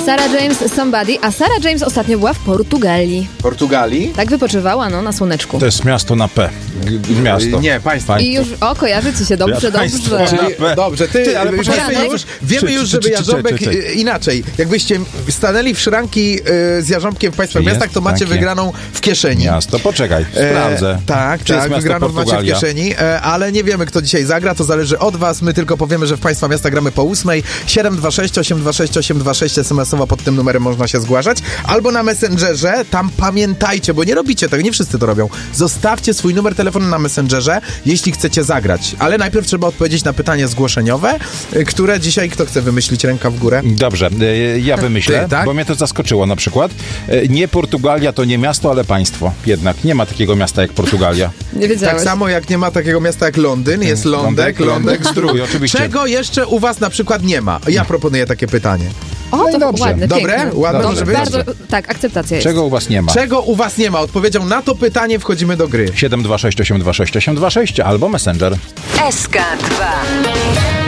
Sarah James, Somebody. A Sarah James ostatnio była w Portugalii. Portugalii? Tak wypoczywała, na słoneczku. To jest miasto na P. Miasto. Nie, państwo. I już, kojarzy ci się dobrze. Dobrze, ale wiemy już, żeby Jarząbek inaczej. Jakbyście stanęli w szranki z Jarząbkiem w państwa miastach, to macie wygraną w kieszeni. Miasto, poczekaj, sprawdzę. Tak, wygraną macie w kieszeni, ale nie wiemy, kto dzisiaj zagra, to zależy od was. My tylko powiemy, że w państwa miasta gramy po 8. 726 826 826 SMS-owo pod tym numerem można się zgłaszać. Albo na Messengerze, tam pamiętajcie, bo nie robicie tego, nie wszyscy to robią. Zostawcie swój numer telefonu na Messengerze, jeśli chcecie zagrać. Ale najpierw trzeba odpowiedzieć na pytanie zgłoszeniowe, które dzisiaj kto chce wymyślić? Ręka w górę. Dobrze, ja wymyślę, tak? Bo mnie to zaskoczyło na przykład. Nie Portugalia to nie miasto, ale państwo. Jednak nie ma takiego miasta jak Portugalia. Nie wiedziałeś. Tak samo jak nie ma takiego miasta jak Londyn, jest Lądek, Zdrój. Oczywiście. Czego jeszcze u was na przykład nie ma? Ja proponuję takie pytanie. To dobrze. ładne, Dobre? piękne. Ładne Dobrze, może być? bardzo, tak, akceptacja jest. Czego u was nie ma? Czego u was nie ma? Odpowiedzią na to pytanie wchodzimy do gry. 726 826 826 albo Messenger. SK2